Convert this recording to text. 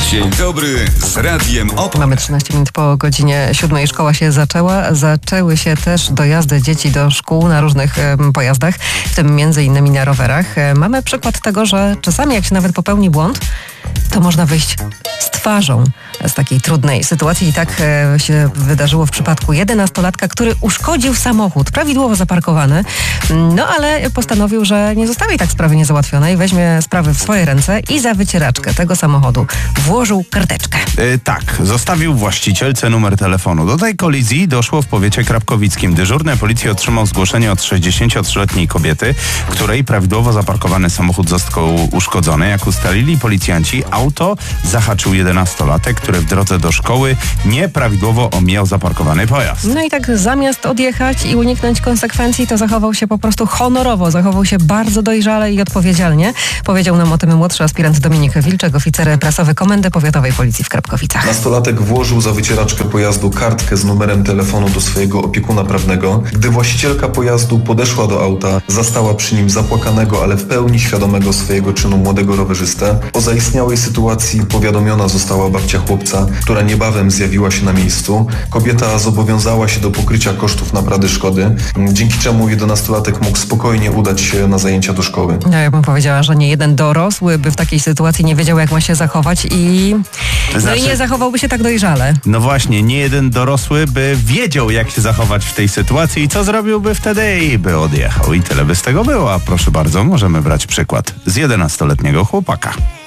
Dzień dobry z Radiem Opol. Mamy 13 minut po godzinie 7. Szkoła się zaczęła. Zaczęły się też dojazdy dzieci do szkół na różnych pojazdach, w tym między innymi na rowerach. Mamy przykład tego, że czasami jak się nawet popełni błąd, to można wyjść z twarzą z takiej trudnej sytuacji. I tak się wydarzyło w przypadku 11-latka, który uszkodził samochód, prawidłowo zaparkowany, no ale postanowił, że nie zostawi tak sprawy niezałatwionej, weźmie sprawy w swoje ręce i za wycieraczkę tego samochodu włożył karteczkę. Tak, zostawił właścicielce numer telefonu. Do tej kolizji doszło w powiecie krapkowickim. Dyżurny policji otrzymał zgłoszenie od 63-letniej kobiety, której prawidłowo zaparkowany samochód został uszkodzony. Jak ustalili policjanci, auto zahaczył 11-latek, który w drodze do szkoły nieprawidłowo omijał zaparkowany pojazd. No i tak zamiast odjechać i uniknąć konsekwencji, to zachował się po prostu honorowo, zachował się bardzo dojrzale i odpowiedzialnie. Powiedział nam o tym młodszy aspirant Dominik Wilczek, oficer prasowy Komendy Powiatowej Policji w Krapkowicach. Nastolatek włożył za wycieraczkę pojazdu kartkę z numerem telefonu do swojego opiekuna prawnego. Gdy właścicielka pojazdu podeszła do auta, zastała przy nim zapłakanego, ale w pełni świadomego swojego czynu młodego rowerzystę. O zaistniałej sytuacji powiadomiona została babcia chłopca, która niebawem zjawiła się na miejscu. Kobieta zobowiązała się do pokrycia kosztów naprawy szkody, dzięki czemu 11-latek mógł spokojnie udać się na zajęcia do szkoły. No, ja bym powiedziała, że nie jeden dorosły by w takiej sytuacji nie wiedział, jak ma się zachować i nie zachowałby się tak dojrzale. No właśnie, nie jeden dorosły by wiedział, jak się zachować w tej sytuacji i co zrobiłby wtedy i by odjechał. I tyle by z tego było. A proszę bardzo, możemy brać przykład z 11-letniego chłopaka.